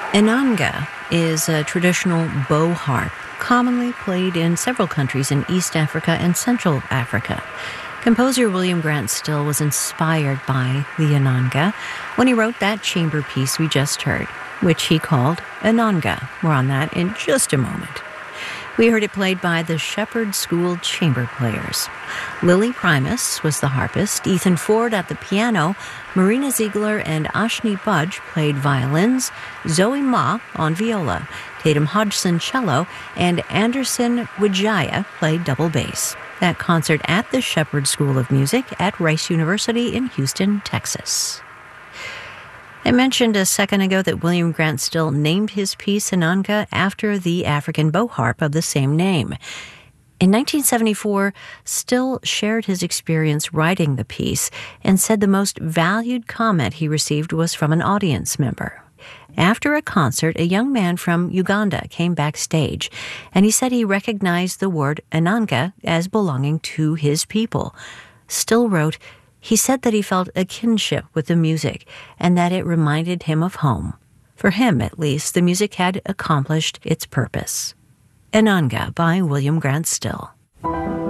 Inanga is a traditional bow harp, commonly played in several countries in East Africa and Central Africa. Composer William Grant Still was inspired by the inanga when he wrote that chamber piece we just heard, which he called Inanga. More on that in just a moment. We heard it played by the Shepherd School Chamber Players. Lily Primus was the harpist, Ethan Ford at the piano, Marina Ziegler and Ashni Budge played violins, Zoe Ma on viola, Tatum Hodgson cello, and Anderson Wijaya played double bass. That concert at the Shepherd School of Music at Rice University in Houston, Texas. I mentioned a second ago that William Grant Still named his piece Inanga after the African bow harp of the same name. In 1974, Still shared his experience writing the piece and said the most valued comment he received was from an audience member. After a concert, a young man from Uganda came backstage, and he said he recognized the word Inanga as belonging to his people. Still wrote, he said that he felt a kinship with the music and that it reminded him of home. For him, at least, the music had accomplished its purpose. Inanga by William Grant Still.